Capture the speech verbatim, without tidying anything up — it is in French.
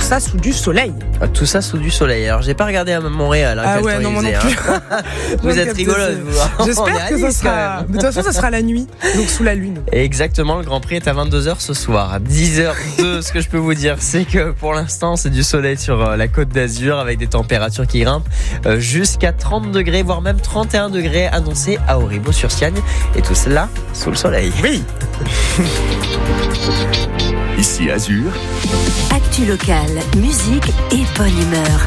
ça sous du soleil. Ah, tout ça sous du soleil. Alors j'ai pas regardé à Montréal. Hein, Ah ouais, non, moi non plus. Hein. Vous êtes rigolote, vous. J'espère que ça sera. De toute façon, ça sera la nuit, donc sous la lune. Exactement, le Grand Prix est à vingt-deux heures ce soir. À dix heures deux, ce que je peux vous dire, c'est que pour l'instant, c'est du soleil sur la Côte d'Azur avec des températures qui grimpent jusqu'à trente degrés, voire même trente et un degrés annoncés à Auribeau-sur-Siagne. Et tout cela sous le soleil. Oui. Ici Azur. Actu locale, musique et bonne humeur.